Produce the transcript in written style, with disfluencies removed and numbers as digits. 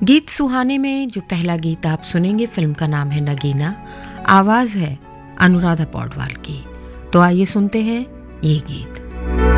गीत सुहाने में जो पहला गीत आप सुनेंगे फिल्म का नाम है नगीना। आवाज है अनुराधा पौडवाल की। तो आइए सुनते हैं ये गीत।